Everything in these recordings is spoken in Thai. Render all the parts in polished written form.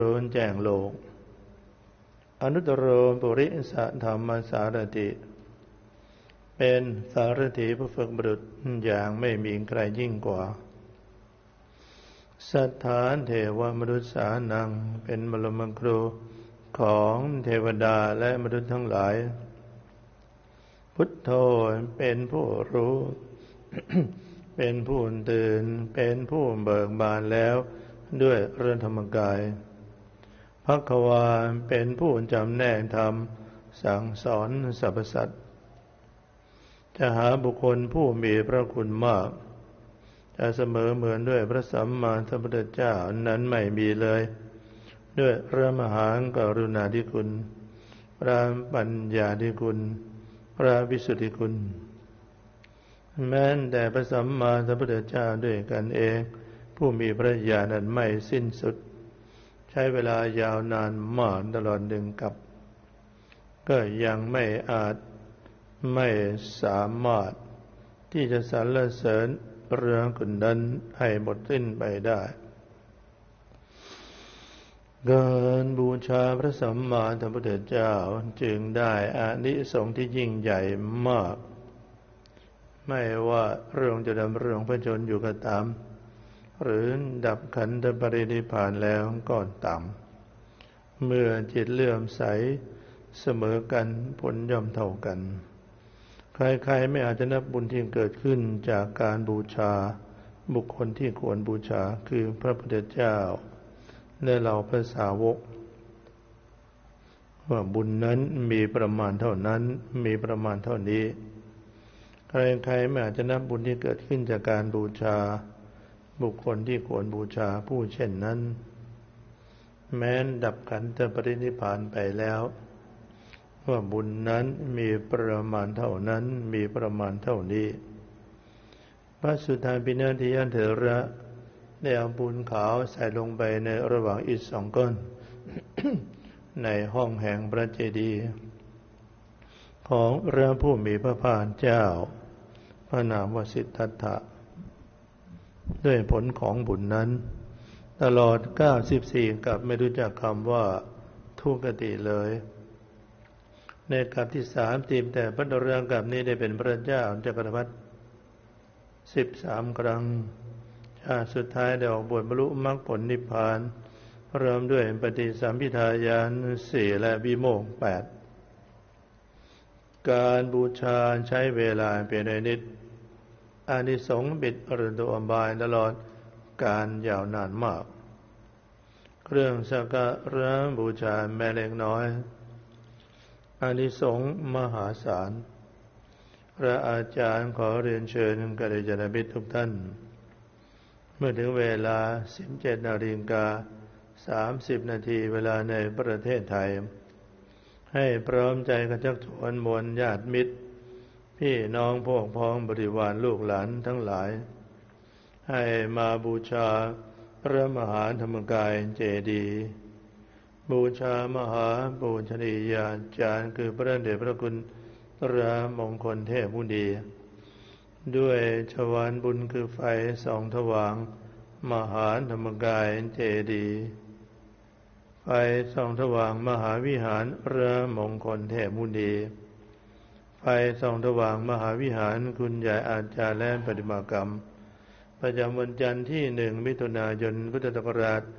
รู้แจ้งโลกอนุตตรปุริสธรรมสารถิเป็นสารถีผู้ฝึกบุรุษอย่างไม่มีใครยิ่งกว่าสัทธาเทวมนุษย์สานังเป็นบรมครูของเทวดาและมนุษย์ทั้งหลายพุทโธเป็นผู้รู้ เป็นผู้ตื่นเป็นผู้เบิกบานแล้วด้วยพระธรรมกายภควาเป็นผู้จำแนกธรรมสั่งสอนสรรพสัตว์จะหาบุคคลผู้มีพระคุณมากจะเสมอเหมือนด้วยพระสัมมาสัมพุทธเจ้านั้นไม่มีเลยด้วยพระมหากรุณาธิคุณพระปัญญาธิคุณพระวิสุทธิคุณแม้แต่พระสัมมาสัมพุทธเจ้าด้วยกันเองผู้มีพระญาณนั้นไม่สิ้นสุดใช้เวลายาวนานมากตลอดหนึ่งกับก็ยังไม่สามารถที่จะสรรเสริญเรื่องคุณนั้นให้หมดสิ้นไปได้การบูชาพระสัมมาสัมพุทธเจ้าจึงได้อานิสงส์ที่ยิ่งใหญ่มากไม่ว่าเรื่องจะดำรงพระชนอยู่ก็ตามหรือดับขันธปรินิพพานแล้วก็ตามเมื่อจิตเลื่อมใสเสมอกันผลย่อมเท่ากันใครๆไม่อาจจะนับบุญที่เกิดขึ้นจากการบูชาบุคคลที่ควรบูชาคือพระพุทธเจ้าและเหล่าพระสาวกว่าบุญนั้นมีประมาณเท่านั้นมีประมาณเท่านี้ใครๆไม่อาจจะนับบุญที่เกิดขึ้นจากการบูชาบุคคลที่ควรบูชาผู้เช่นนั้นแม้นดับขันธปรินิพพานไปแล้วว่าบุญนั้นมีประมาณเท่านั้นมีประมาณเท่านี้พระสุทธาปิณฑิยเถระได้เอาบุญขาวใส่ลงไปในระหว่างอิฐสองก้อน ในห้องแห่งพระเจดีย์ของพระผู้มีพระภาคเจ้าพระนามวสิทธัตถะด้วยผลของบุญนั้นตลอด94กับไม่รู้จักคำว่าทุกขติเลยในกับที่30แต่พระนเรงกับนี้ได้เป็นพระเจ้าจักรพรรดิ13ครั้งชาติสุดท้ายได้ออกบวชบรรลุมรรคผลนิพพานพร้อมด้วยปฏิสัมภิทาญาณ4และวิโมกข์8การบูชาใช้เวลาเป็นนิดอานิสงส์บิดอรุณตัวบายตลอดการยาวนานมากเครื่องสักการะบูชาแม้เล็กน้อยอานิสงส์มหาศาลพระอาจารย์ขอเรียนเชิญกัลยาณมิตรทุกท่านเมื่อถึงเวลา 17:30 นาทีเวลาในประเทศไทยให้พร้อมใจกันชักชวนมวลญาติมิตรพี่น้องพวกพ้องบริวารลูกหลานทั้งหลายให้มาบูชาพระมหาธรรมกายเจดีย์บูชามหาปูชนียาจารย์คือพระเดชพระคุณพระมงคลเทพมุนีด้วยชวาลบุญคือไฟส่องสว่างมหาธรรมกายเจดีย์ไฟส่องสว่างมหาวิหารพระมงคลเทพมุนีไฟส่องสว่างมหาวิหารคุณใหญ่อาจารย์และปฏิมากรรมประจำวันจันทร์ที่1มิถุนายนพุทธศักราช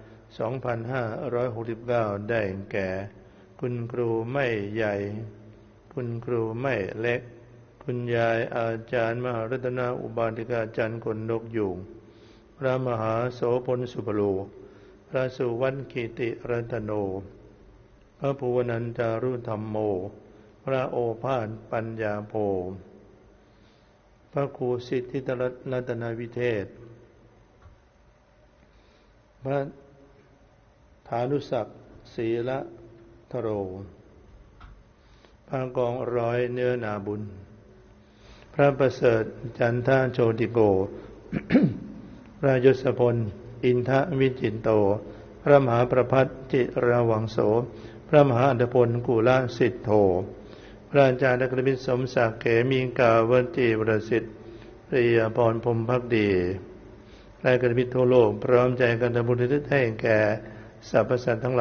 2569ได้แก่คุณครูไม่ใหญ่คุณครูไม่เล็กคุณยายอาจารย์มหารัตนาอุบาสิกาจันทร์คนนกยูงพระมหาโสพลสุภโลพระสุวรรณกิติรัตโนพระภูวนันจารุธรรมโมพระโอภาสปัญญาโภพระครูสิทธิรัตนวิเทศพระฐานุศักดิ์ศรีละทโรพระกองร้อยเนื้อนาบุญพระประเสริฐจันทโชติโก พระยศพลอินทวิจิตโตพระมหาประภัตจิรวังโสพระมหาอัฏฐพลกุลสิทโธพระอาจารย์นักบิณฑสมศักดิ์เขมีกาวจีประสิทธิ์ปริยพรพรหมภักดีและกัลยาณมิตรทั่วโลกพร้อมใจกันทำบุญอุทิศให้แก่สรรพสัตว์ทั้งหลาย